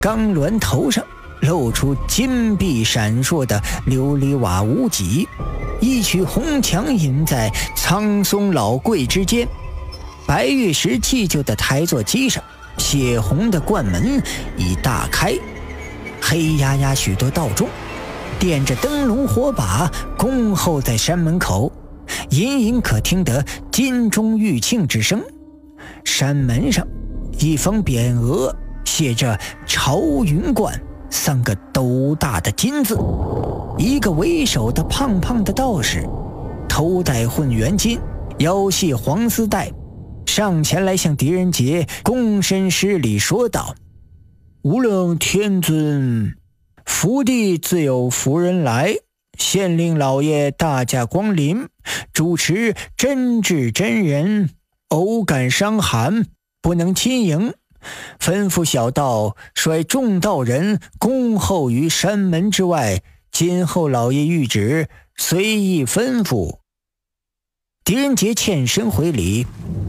钢銮头上露出金碧闪烁的琉璃瓦屋脊，一曲红墙引在苍松老柜之间。白玉石砌就的台座机上，血红的冠门已大开，黑压压许多道众点着灯笼火把恭候在山门口，隐隐可听得金钟玉磬之声。山门上一方匾额写着朝云观3个斗大的金字，一个为首的胖胖的道士，头戴混元巾，腰系黄丝带，上前来向狄仁杰躬身施礼说道：无量天尊，福地自有福人来，县令老爷大驾光临，主持真挚真人偶感伤寒，不能亲迎，吩咐小道率众道人恭候于山门之外，今后老爷谕旨，随意吩咐。狄仁杰欠身回礼：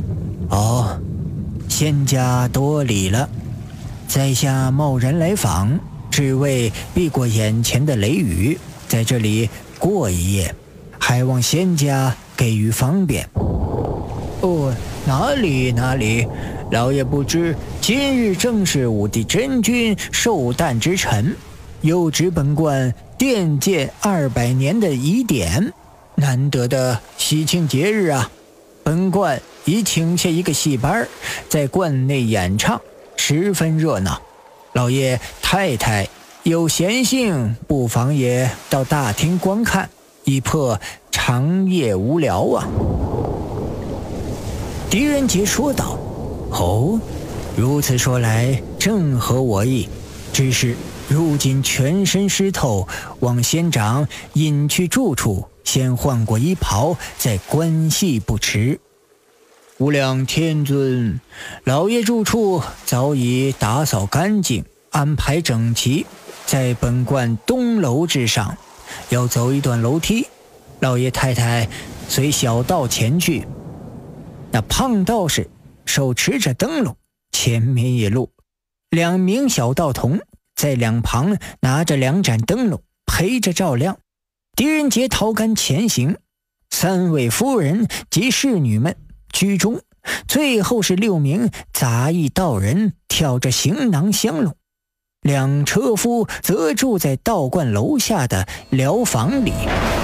仙家多礼了，在下贸然来访，只为避过眼前的雷雨，在这里过一夜，还望仙家给予方便。哪里，老爷不知今日正是武帝真君寿诞之辰，又值本观殿建200年的仪典，难得的喜庆节日啊！本观已请下一个戏班，在观内演唱，十分热闹。老爷太太有闲兴，不妨也到大厅观看，以破长夜无聊啊。狄仁杰说道：如此说来正合我意，只是如今全身湿透，望仙长隐去住处，先换过衣袍，再观戏不迟。无量天尊，老爷住处早已打扫干净，安排整齐，在本观东楼之上，要走一段楼梯，老爷太太随小道前去。那胖道士手持着灯笼，前面一路2名小道童在两旁拿着2盏灯笼陪着照亮。狄仁杰逃杆前行，3位夫人及侍女们居中，最后是6名杂役道人挑着行囊香笼，2车夫则住在道观楼下的寮房里。